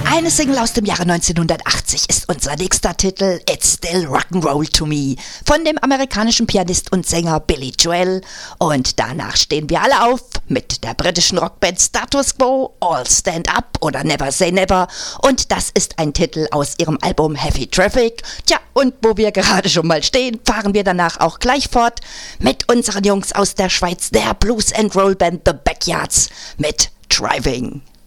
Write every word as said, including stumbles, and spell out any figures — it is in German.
Eine Single aus dem Jahre neunzehnhundertachtzig ist unser nächster Titel, It's Still Rock'n'Roll to Me, von dem amerikanischen Pianist und Sänger Billy Joel. Und danach stehen wir alle auf mit der britischen Rockband Status Quo, All Stand Up oder Never Say Never. Und das ist ein Titel aus ihrem Album Heavy Traffic. Tja, und wo wir gerade schon mal stehen, fahren wir danach auch gleich fort mit unseren Jungs aus der Schweiz, der Blues and Roll Band The Backyards mit Driving.